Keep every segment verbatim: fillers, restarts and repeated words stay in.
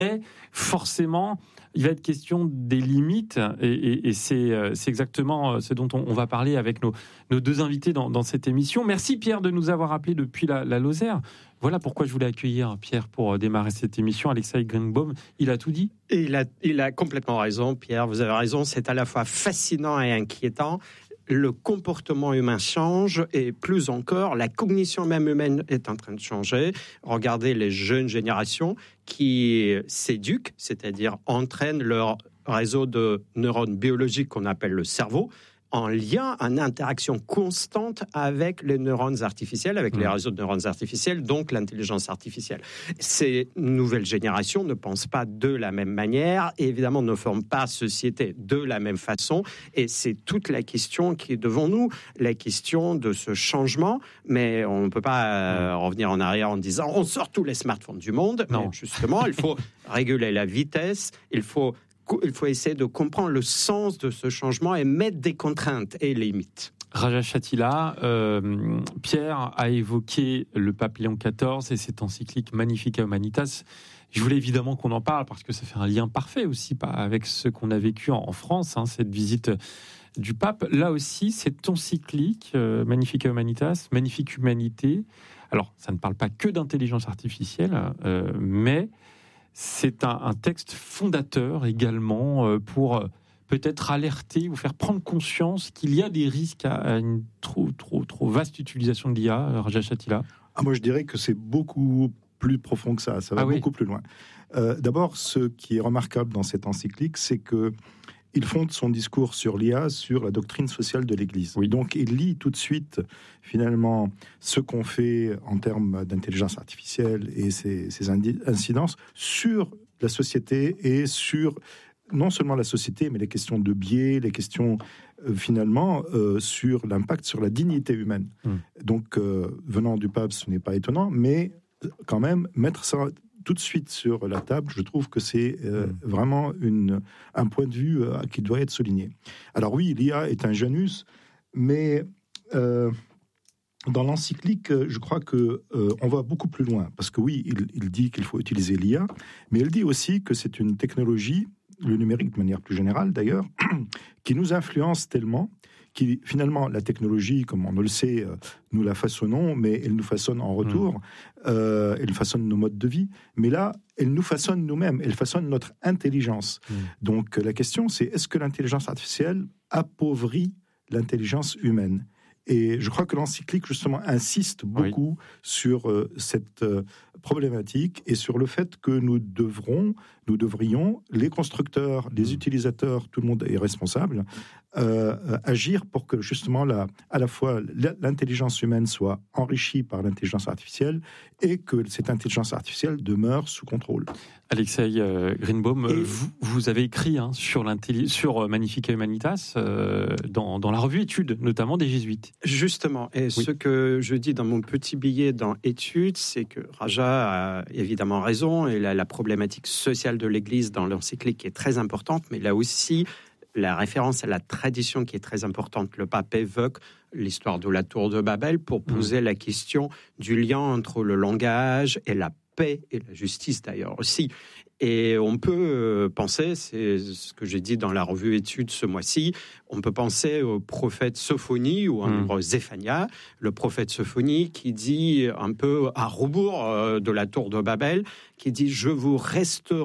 forcément, il va être question des limites, et, et, et c'est, c'est exactement ce dont on, on va parler avec nos, nos deux invités dans, dans cette émission. Merci Pierre de nous avoir appelés depuis la, la Lozère. Voilà pourquoi je voulais accueillir Pierre pour démarrer cette émission. Alexei Greenbaum, il a tout dit. Et il a, il a complètement raison, Pierre, vous avez raison, c'est à la fois fascinant et inquiétant. Le comportement humain change et plus encore, la cognition même humaine est en train de changer. Regardez les jeunes générations qui s'éduquent, c'est-à-dire entraînent leur réseau de neurones biologiques qu'on appelle le cerveau, en lien, en interaction constante avec les neurones artificiels, avec mmh. les réseaux de neurones artificiels, donc l'intelligence artificielle. Ces nouvelles générations ne pensent pas de la même manière, et évidemment ne forment pas société de la même façon, et c'est toute la question qui est devant nous, la question de ce changement, mais on ne peut pas euh, revenir en arrière en disant on sort tous les smartphones du monde. Non. Mais justement, il faut réguler la vitesse, il faut Il faut essayer de comprendre le sens de ce changement et mettre des contraintes et limites. Raja Chatila, euh, Pierre a évoqué le pape Léon quatorze et cette encyclique Magnificat Humanitas. Je voulais évidemment qu'on en parle parce que ça fait un lien parfait aussi avec ce qu'on a vécu en France, hein, cette visite du pape. Là aussi, cette encyclique euh, Magnificat Humanitas, Magnifique Humanité. Alors, ça ne parle pas que d'intelligence artificielle, euh, mais c'est un, un texte fondateur également euh, pour euh, peut-être alerter ou faire prendre conscience qu'il y a des risques à, à une trop, trop, trop vaste utilisation de l'I A. Raja Chatila. Ah, moi, je dirais que c'est beaucoup plus profond que ça. Ça va ah, beaucoup oui. plus loin. Euh, d'abord, ce qui est remarquable dans cette encyclique, c'est que il fonde son discours sur l'I A sur la doctrine sociale de l'Église. Oui. Donc, il lit tout de suite, finalement, ce qu'on fait en termes d'intelligence artificielle et ses, ses incidences sur la société et sur, non seulement la société, mais les questions de biais, les questions, euh, finalement, euh, sur l'impact sur la dignité humaine. Mmh. Donc, euh, venant du pape, ce n'est pas étonnant, mais quand même, mettre ça tout de suite sur la table, je trouve que c'est euh, mmh. vraiment une, un point de vue euh, qui doit être souligné. Alors oui, l'I A est un janus, mais euh, dans l'encyclique, je crois que euh, on va beaucoup plus loin, parce que oui, il, il dit qu'il faut utiliser l'I A, mais il dit aussi que c'est une technologie, le numérique de manière plus générale d'ailleurs, qui nous influence tellement, qui finalement, la technologie, comme on le sait, euh, nous la façonnons, mais elle nous façonne en retour, mmh. euh, elle façonne nos modes de vie, mais là, elle nous façonne nous-mêmes, elle façonne notre intelligence. Mmh. Donc la question, c'est est-ce que l'intelligence artificielle appauvrit l'intelligence humaine ? Et je crois que l'encyclique, justement, insiste beaucoup oui. sur euh, cette euh, problématique et sur le fait que nous devrons, nous devrions, les constructeurs, les utilisateurs, tout le monde est responsable, euh, euh, agir pour que, justement, la, à la fois l'intelligence humaine soit enrichie par l'intelligence artificielle et que cette intelligence artificielle demeure sous contrôle. Alexei euh, Greenbaum, et... vous, vous avez écrit hein, sur, sur Magnificat Humanitas euh, dans, dans la revue Études, notamment des Jésuites. Justement, et oui. ce que je dis dans mon petit billet dans Études, c'est que Raja a évidemment raison, et la, la problématique sociale de l'Église dans l'encyclique est très importante, mais là aussi, la référence à la tradition qui est très importante. Le pape évoque l'histoire de la tour de Babel pour poser mmh. la question du lien entre le langage et la paix, et la justice d'ailleurs aussi. Et on peut penser, c'est ce que j'ai dit dans la revue Études ce mois-ci, on peut penser au prophète Sophonie ou en mmh. hébreu Zéphania, le prophète Sophonie qui dit un peu à rebours de la tour de Babel, qui dit « Je vous restaurerai »,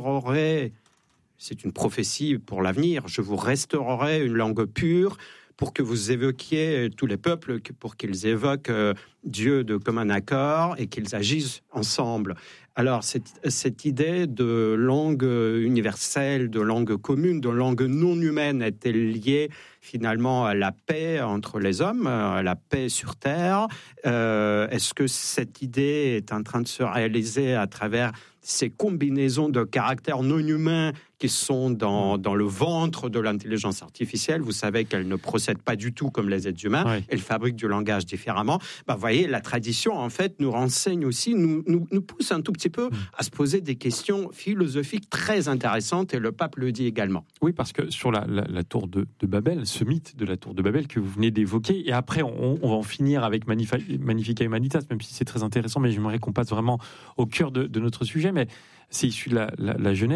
c'est une prophétie pour l'avenir, « Je vous restaurerai une langue pure », pour que vous évoquiez tous les peuples, pour qu'ils évoquent Dieu de commun accord et qu'ils agissent ensemble. Alors, cette, cette idée de langue universelle, de langue commune, de langue non humaine est-elle liée finalement à la paix entre les hommes, à la paix sur Terre ? euh, Est-ce que cette idée est en train de se réaliser à travers ces combinaisons de caractères non humains qui sont dans, dans le ventre de l'intelligence artificielle? Vous savez qu'elle ne procède pas du tout comme les êtres humains, oui. Elle fabrique du langage différemment. Bah, vous voyez, la tradition, en fait, nous renseigne aussi, nous, nous, nous pousse un tout petit peu à se poser des questions philosophiques très intéressantes, et le pape le dit également. Oui, parce que sur la, la, la tour de, de Babel, ce mythe de la tour de Babel que vous venez d'évoquer, et après, on, on va en finir avec Magnificat Humanitas, même si c'est très intéressant, mais j'aimerais qu'on passe vraiment au cœur de, de notre sujet. mais c'est issu de la, la, la Genèse.